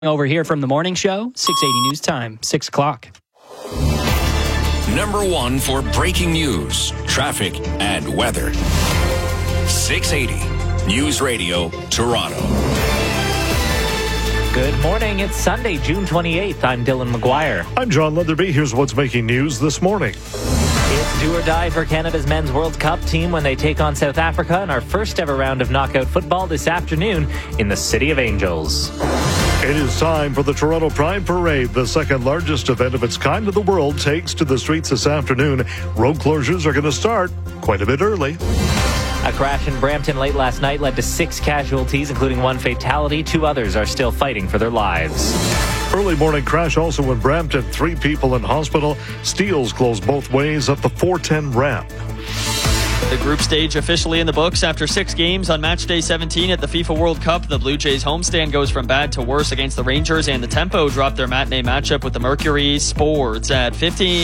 Over here from the morning show, 680 News Time, 6 o'clock. Number one for breaking news, traffic, and weather. 680 News Radio, Toronto. Good morning. It's Sunday, June 28th. I'm Dylan McGuire. I'm John Leatherby. Here's what's making news this morning. It's do or die for Canada's men's World Cup team when they take on South Africa in our first ever round of knockout football this afternoon in the City of Angels. It is time for the Toronto Pride Parade. The second largest event of its kind in the world takes to the streets this afternoon. Road closures are going to start quite a bit early. A crash in Brampton late last night led to 6 casualties, including 1 fatality. 2 others are still fighting for their lives. Early morning crash also in Brampton. 3 people in hospital. Steels closed both ways up the 410 ramp. The group stage officially in the books after 6 games on match day 17 at the FIFA World Cup. The Blue Jays homestand goes from bad to worse against the Rangers, and the Tempo dropped their matinee matchup with the Mercury. Sports at 15.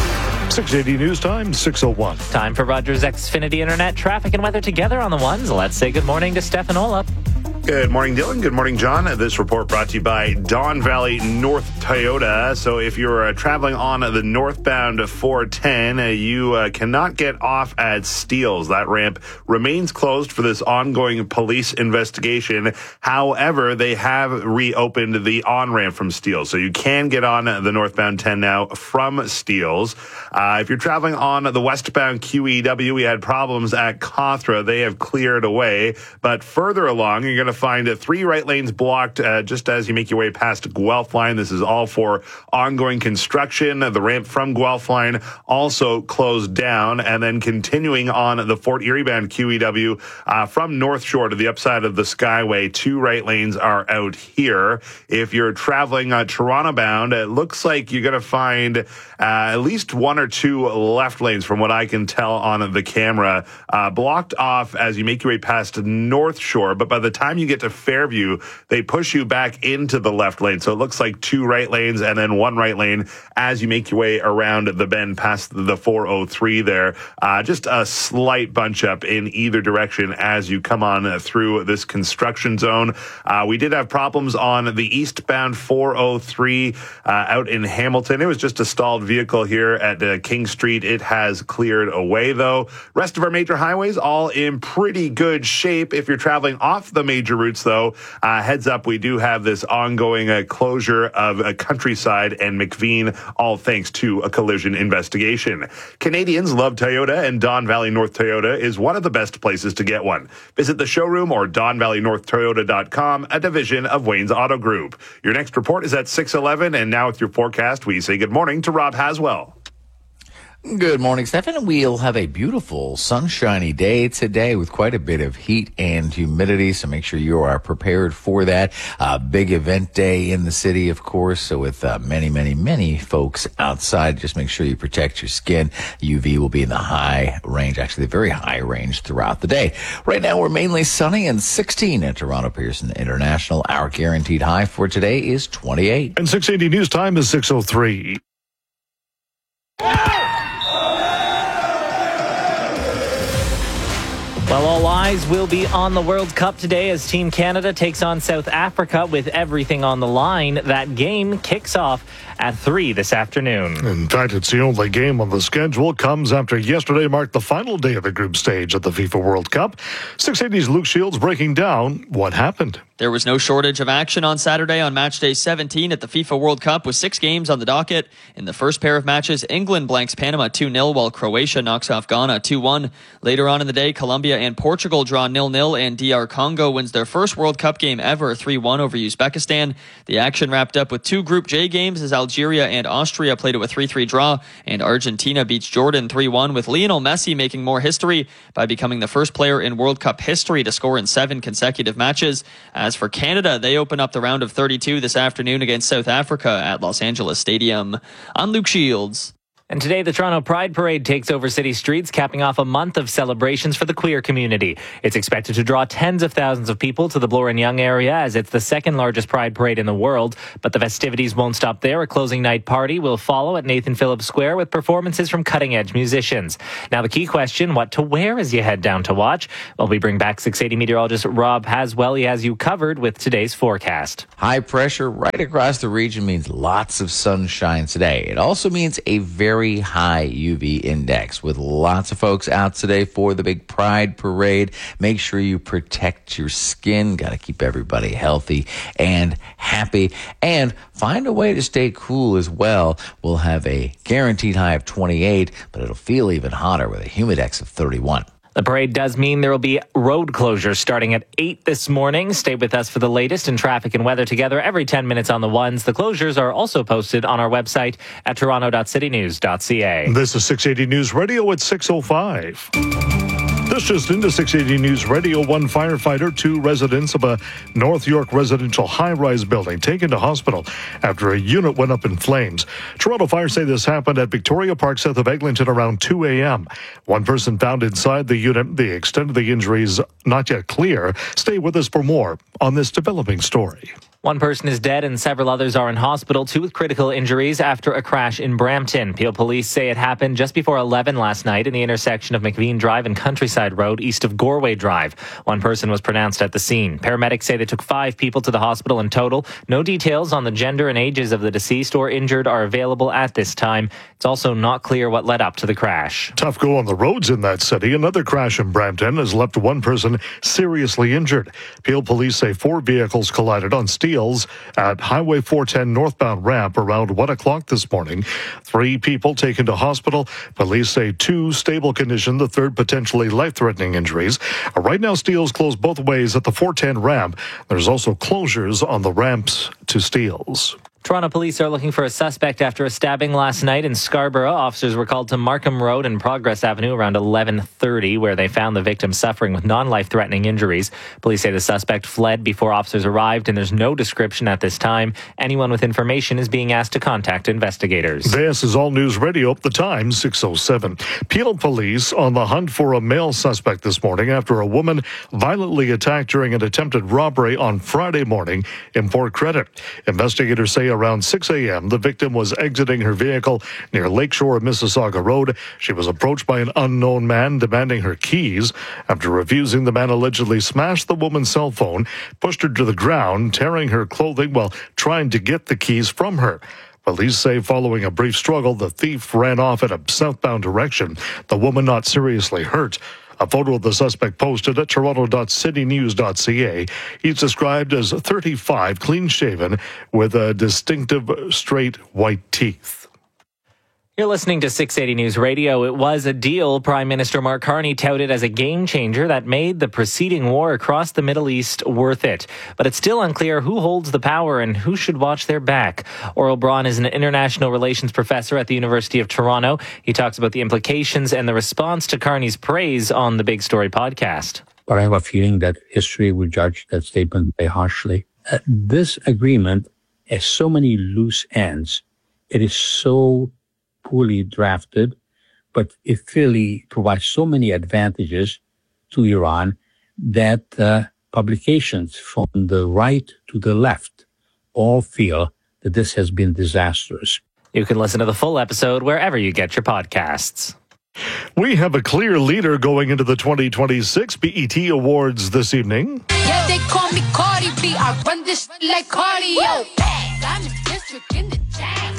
680 News Time, 6:01. Time for Rogers Xfinity Internet traffic and weather together on the ones. Let's say good morning to Stefan Olap. Good morning, Dylan. Good morning, John. This report brought to you by Don Valley North Toyota. So if you're traveling on the northbound 410, you cannot get off at Steeles. That ramp remains closed for this ongoing police investigation. However, they have reopened the on-ramp from Steeles. So you can get on the northbound 10 now from Steeles. If you're traveling on the westbound QEW, we had problems at Cawthra. They have cleared away. But further along, you're going to find 3 right lanes blocked just as you make your way past Guelph Line. This is all for ongoing construction. The ramp from Guelph Line also closed down. And then continuing on the Fort Erie bound QEW from North Shore to the upside of the Skyway, 2 right lanes are out here. If you're traveling Toronto bound, it looks like you're going to find at least 1 or 2 left lanes from what I can tell on the camera blocked off as you make your way past North Shore. But by the time you get to Fairview, they push you back into the left lane. So it looks like 2 right lanes and then 1 right lane as you make your way around the bend past the 403 there. Just a slight bunch up in either direction as you come on through this construction zone. We did have problems on the eastbound 403 out in Hamilton. It was just a stalled vehicle here at King Street. It has cleared away, though. Rest of our major highways all in pretty good shape. If you're traveling off the major routes, though, heads up, we do have this ongoing closure of Countryside and McVean, all thanks to a collision investigation. Canadians love Toyota, and Don Valley North Toyota is one of the best places to get one. Visit the showroom or DonValleyNorthToyota.com, a division of Wayne's Auto Group. Your next report is at 6:11, and now with your forecast, we say good morning to Rob Haswell. Good morning, Stefan. We'll have a beautiful sunshiny day today with quite a bit of heat and humidity, so make sure you are prepared for that. Big event day in the city, of course, so with many folks outside, just make sure you protect your skin. UV will be in the high range, actually the very high range throughout the day. Right now, we're mainly sunny and 16 at Toronto Pearson International. Our guaranteed high for today is 28. And 680 News Time is 6:03. Well, all eyes will be on the World Cup today as Team Canada takes on South Africa with everything on the line. That game kicks off at 3 this afternoon. In fact, it's the only game on the schedule. Comes after yesterday marked the final day of the group stage at the FIFA World Cup. 680's Luke Shields breaking down what happened. There was no shortage of action on Saturday on match day 17 at the FIFA World Cup with 6 games on the docket. In the first pair of matches, England blanks Panama 2-0 while Croatia knocks off Ghana 2-1. Later on in the day, Colombia and Portugal draw 0-0 and DR Congo wins their first World Cup game ever 3-1 over Uzbekistan. The action wrapped up with 2 Group J games as Algeria and Austria played a 3-3 draw, and Argentina beats Jordan 3-1 with Lionel Messi making more history by becoming the first player in World Cup history to score in 7 consecutive matches. As for Canada, they open up the round of 32 this afternoon against South Africa at Los Angeles Stadium. I'm Luke Shields. And today, the Toronto Pride Parade takes over city streets, capping off a month of celebrations for the queer community. It's expected to draw tens of thousands of people to the Bloor and Yonge area, as it's the second largest Pride Parade in the world. But the festivities won't stop there. A closing night party will follow at Nathan Phillips Square with performances from cutting-edge musicians. Now, the key question, what to wear as you head down to watch? Well, we bring back 680 meteorologist Rob Haswell. He has you covered with today's forecast. High pressure right across the region means lots of sunshine today. It also means a very high UV index with lots of folks out today for the big Pride Parade. Make sure you protect your skin. Got to keep everybody healthy and happy, and find a way to stay cool as well. We'll have a guaranteed high of 28, but it'll feel even hotter with a humidex of 31. The parade does mean there will be road closures starting at 8 this morning. Stay with us for the latest in traffic and weather together every 10 minutes on the ones. The closures are also posted on our website at toronto.citynews.ca. This is 680 News Radio at 6:05. This just into 680 News Radio. One firefighter, two residents of a North York residential high-rise building taken to hospital after a unit went up in flames. Toronto Fire say this happened at Victoria Park south of Eglinton around 2 a.m. One person found inside the unit. The extent of the injuries not yet clear. Stay with us for more on this developing story. One person is dead and several others are in hospital, two with critical injuries after a crash in Brampton. Peel police say it happened just before 11 last night in the intersection of McVean Drive and Countryside Road east of Gorway Drive. One person was pronounced at the scene. Paramedics say they took 5 people to the hospital in total. No details on the gender and ages of the deceased or injured are available at this time. It's also not clear what led up to the crash. Tough go on the roads in that city. Another crash in Brampton has left one person seriously injured. Peel police say 4 vehicles collided on Steeles at Highway 410 northbound ramp around 1 o'clock this morning. 3 people taken to hospital. Police say 2 stable condition, the third potentially life-threatening injuries. Right now, Steeles closed both ways at the 410 ramp. There's also closures on the ramps to Steeles. Toronto police are looking for a suspect after a stabbing last night in Scarborough. Officers were called to Markham Road and Progress Avenue around 11:30, where they found the victim suffering with non-life-threatening injuries. Police say the suspect fled before officers arrived, and there's no description at this time. Anyone with information is being asked to contact investigators. This is All News Radio. The time, 6:07. Peel police on the hunt for a male suspect this morning after a woman violently attacked during an attempted robbery on Friday morning in Port Credit. Investigators say around 6 a.m., the victim was exiting her vehicle near Lakeshore Mississauga Road. She was approached by an unknown man demanding her keys. After refusing, the man allegedly smashed the woman's cell phone, pushed her to the ground, tearing her clothing while trying to get the keys from her. Police say following a brief struggle, the thief ran off in a southbound direction. The woman not seriously hurt. A photo of the suspect posted at toronto.citynews.ca. He's described as 35, clean-shaven, with a distinctive straight white teeth. You're listening to 680 News Radio. It was a deal Prime Minister Mark Carney touted as a game changer that made the preceding war across the Middle East worth it. But it's still unclear who holds the power and who should watch their back. Aurel Braun is an international relations professor at the University of Toronto. He talks about the implications and the response to Carney's praise on the Big Story podcast. But I have a feeling that history will judge that statement very harshly. This agreement has so many loose ends. It is so poorly drafted, but it clearly provides so many advantages to Iran that publications from the right to the left all feel that this has been disastrous. You can listen to the full episode wherever you get your podcasts. We have a clear leader going into the 2026 BET Awards this evening. Yeah, they call me Cardi B. I run this like cardio. I'm the district in the chain.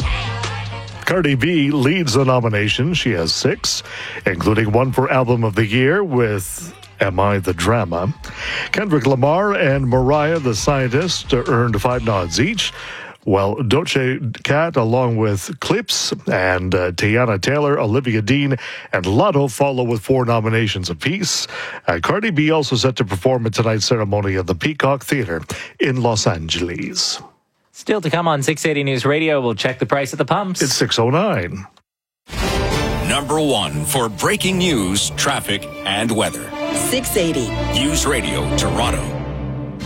Cardi B leads the nomination. She has 6, including 1 for Album of the Year with Am I the Drama. Kendrick Lamar and Mariah the Scientist earned 5 nods each. Well, Doja Cat, along with Clips and Tiana Taylor, Olivia Dean, and Lotto follow with 4 nominations apiece. Cardi B also set to perform at tonight's ceremony at the Peacock Theater in Los Angeles. Still to come on 680 News Radio, we'll check the price at the pumps. It's 6:09. Number 1 for breaking news, traffic, and weather. 680 News Radio Toronto.